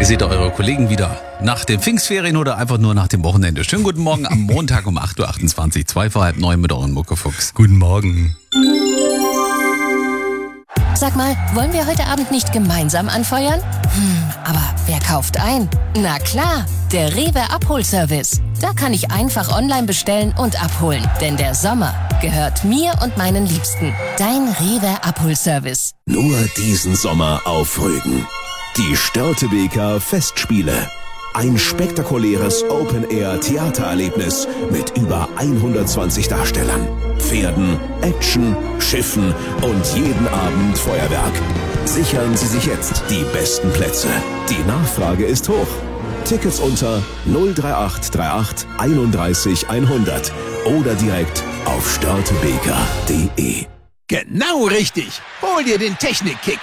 Ihr seht eure Kollegen wieder nach den Pfingstferien oder einfach nur nach dem Wochenende. Schönen guten Morgen am Montag um 8.28 Uhr, 2 vor halb 9 mit euren Muckefuchs. Guten Morgen. Sag mal, wollen wir heute Abend nicht gemeinsam anfeuern? Aber wer kauft ein? Na klar, der Rewe Abholservice. Da kann ich einfach online bestellen und abholen. Denn der Sommer gehört mir und meinen Liebsten. Dein Rewe Abholservice. Nur diesen Sommer auf Rügen. Die Störtebeker Festspiele. Ein spektakuläres Open-Air-Theatererlebnis mit über 120 Darstellern, Pferden, Action, Schiffen und jeden Abend Feuerwerk. Sichern Sie sich jetzt die besten Plätze. Die Nachfrage ist hoch. Tickets unter 03838 31 100 oder direkt auf störtebeker.de. Genau richtig. Hol dir den Technikkick.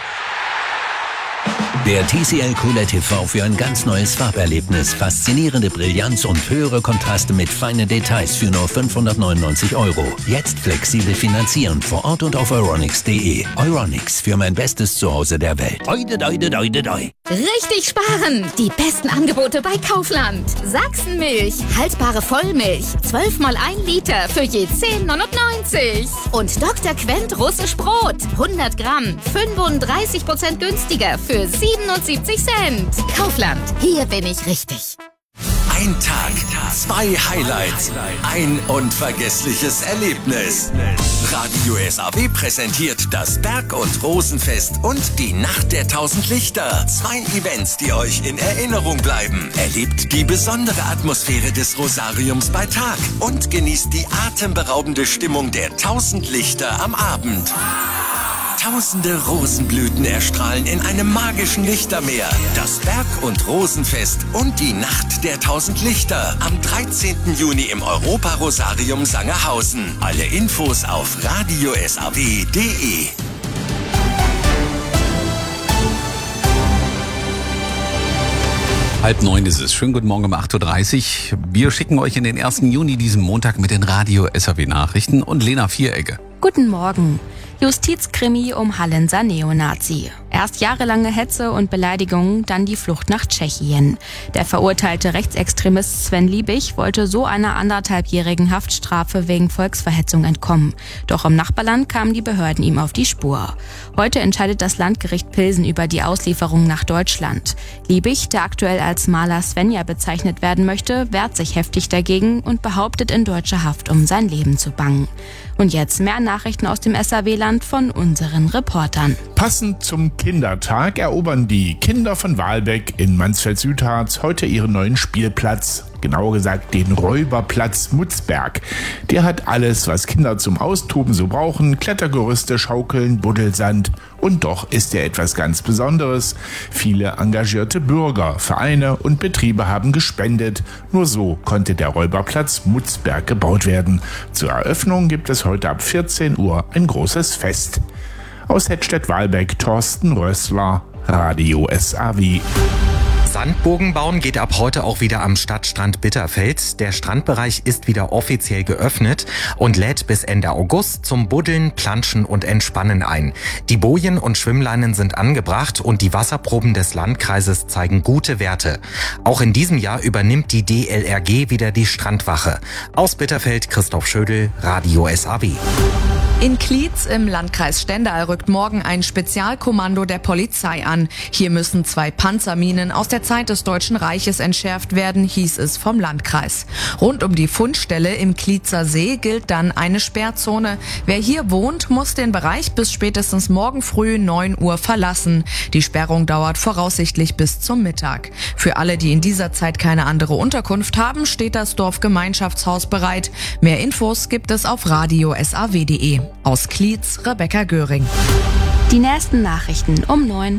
Der TCL QLED TV für ein ganz neues Farberlebnis, faszinierende Brillanz und höhere Kontraste mit feinen Details für nur 599 €. Jetzt flexibel finanzieren vor Ort und auf euronics.de. Euronics, für mein bestes Zuhause der Welt. Oide, doide, doide, doi. Richtig sparen! Die besten Angebote bei Kaufland. Sachsenmilch, haltbare Vollmilch, 12 mal 1 Liter für je 10,99. Und Dr. Quent russisch Brot, 100 Gramm, 35% günstiger für 77 Cent. Kaufland, hier bin ich richtig. Ein Tag, 2 Highlights, ein unvergessliches Erlebnis. Radio SAW präsentiert das Berg- und Rosenfest und die Nacht der 1000 Lichter. 2 Events, die euch in Erinnerung bleiben. Erlebt die besondere Atmosphäre des Rosariums bei Tag und genießt die atemberaubende Stimmung der 1000 Lichter am Abend. Tausende Rosenblüten erstrahlen in einem magischen Lichtermeer. Das Berg- und Rosenfest und die Nacht der 1000 Lichter am 13. Juni im Europa-Rosarium Sangerhausen. Alle Infos auf radiosaw.de. Halb 9 ist es. Schönen guten Morgen um 8.30 Uhr. Wir schicken euch in den 1. Juni diesen Montag mit den Radio-SAW-Nachrichten und Lena Vierecke. Guten Morgen. Justizkrimi um Hallenser Neonazi. Erst jahrelange Hetze und Beleidigungen, dann die Flucht nach Tschechien. Der verurteilte Rechtsextremist Sven Liebig wollte so einer 1,5-jährigen Haftstrafe wegen Volksverhetzung entkommen. Doch im Nachbarland kamen die Behörden ihm auf die Spur. Heute entscheidet das Landgericht Pilsen über die Auslieferung nach Deutschland. Liebig, der aktuell als Maler Svenja bezeichnet werden möchte, wehrt sich heftig dagegen und behauptet, in deutscher Haft um sein Leben zu bangen. Und jetzt mehr Nachrichten aus dem SAW-Land von unseren Reportern. Passend zum Kindertag erobern die Kinder von Wahlbeck in Mansfeld-Südharz heute ihren neuen Spielplatz. Genauer gesagt den Räuberplatz Mutzberg. Der hat alles, was Kinder zum Austoben so brauchen. Klettergerüste, Schaukeln, Buddelsand. Und doch ist er etwas ganz Besonderes. Viele engagierte Bürger, Vereine und Betriebe haben gespendet. Nur so konnte der Räuberplatz Mutzberg gebaut werden. Zur Eröffnung gibt es heute ab 14 Uhr ein großes Fest. Aus Hettstedt-Walbeck, Thorsten Rössler, Radio SAW. Sandbogen bauen geht ab heute auch wieder am Stadtstrand Bitterfeld. Der Strandbereich ist wieder offiziell geöffnet und lädt bis Ende August zum Buddeln, Planschen und Entspannen ein. Die Bojen und Schwimmleinen sind angebracht und die Wasserproben des Landkreises zeigen gute Werte. Auch in diesem Jahr übernimmt die DLRG wieder die Strandwache. Aus Bitterfeld Christoph Schödel, Radio SAW. In Klietz im Landkreis Stendal rückt morgen ein Spezialkommando der Polizei an. Hier müssen 2 Panzerminen aus der Zeit des Deutschen Reiches entschärft werden, hieß es vom Landkreis. Rund um die Fundstelle im Klietzer See gilt dann eine Sperrzone. Wer hier wohnt, muss den Bereich bis spätestens morgen früh 9 Uhr verlassen. Die Sperrung dauert voraussichtlich bis zum Mittag. Für alle, die in dieser Zeit keine andere Unterkunft haben, steht das Dorfgemeinschaftshaus bereit. Mehr Infos gibt es auf radiosaw.de. Aus Klietz, Rebecca Göring. Die nächsten Nachrichten um 9.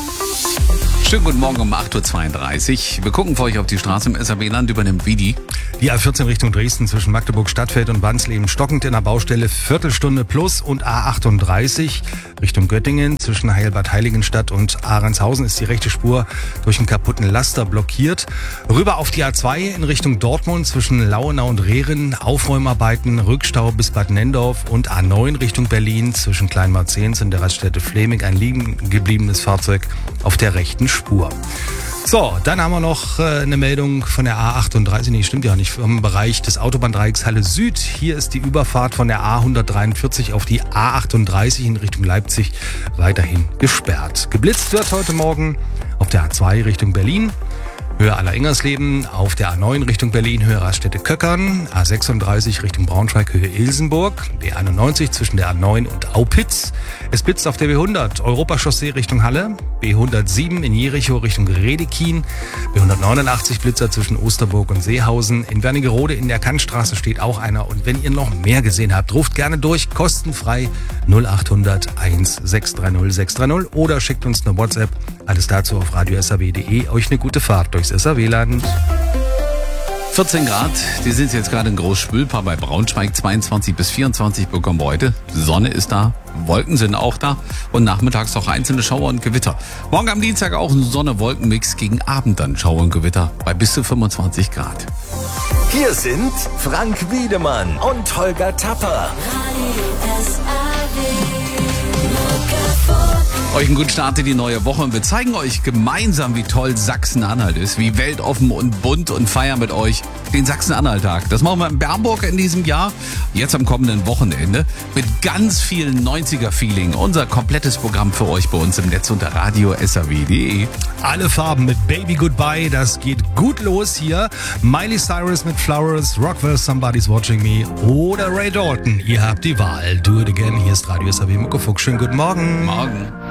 Schönen guten Morgen um 8.32 Uhr. Wir gucken für euch auf die Straße im SAW-Land, übernimmt Vidi. Die A14 Richtung Dresden zwischen Magdeburg Stadtfeld und Wansleben stockend in der Baustelle, Viertelstunde plus. Und A38 Richtung Göttingen zwischen Heilbad Heiligenstadt und Ahrendshausen ist die rechte Spur durch einen kaputten Laster blockiert. Rüber auf die A2 in Richtung Dortmund zwischen Lauenau und Rehren, Aufräumarbeiten, Rückstau bis Bad Nendorf. Und A9 Richtung Berlin zwischen Kleinmarzens und der Raststätte Fleming ein liegen gebliebenes Fahrzeug auf der rechten Spur. So, dann haben wir noch eine Meldung von der A38, nee, stimmt ja nicht, vom Bereich des Autobahndreiecks Halle Süd. Hier ist die Überfahrt von der A143 auf die A38 in Richtung Leipzig weiterhin gesperrt. Geblitzt wird heute Morgen auf der A2 Richtung Berlin, Höhe Aller-Ingersleben, auf der A9 Richtung Berlin, Höhe Raststätte Köckern, A36 Richtung Braunschweig, Höhe Ilsenburg, B91 zwischen der A9 und Aupitz. Es blitzt auf der B100, Europachaussee Richtung Halle, B107 in Jericho Richtung Redekin, B189 Blitzer zwischen Osterburg und Seehausen. In Wernigerode in der Kantstraße steht auch einer. Und wenn ihr noch mehr gesehen habt, ruft gerne durch, kostenfrei 0800 1630 630 oder schickt uns eine WhatsApp. Alles dazu auf radiosaw.de. Euch eine gute Fahrt durchs SAW-Land. 14 Grad, die sind jetzt gerade in Großspülpa bei Braunschweig. 22 bis 24 bekommen wir heute. Sonne ist da, Wolken sind auch da und nachmittags auch einzelne Schauer und Gewitter. Morgen am Dienstag auch ein Sonne-Wolken-Mix, gegen Abend dann Schauer und Gewitter bei bis zu 25 Grad. Hier sind Frank Wiedemann und Holger Tapper. Euch einen guten Start in die neue Woche und wir zeigen euch gemeinsam, wie toll Sachsen-Anhalt ist, wie weltoffen und bunt und feiern mit euch den Sachsen-Anhalt-Tag. Das machen wir in Bernburg in diesem Jahr, jetzt am kommenden Wochenende, mit ganz viel 90er-Feeling. Unser komplettes Programm für euch bei uns im Netz unter radiosaw.de. Alle Farben mit Baby Goodbye, das geht gut los hier. Miley Cyrus mit Flowers, Rockwell, Somebody's Watching Me oder Ray Dalton. Ihr habt die Wahl. Do it again. Hier ist Radio SAW Muckefuck. Schönen guten Morgen. Morgen.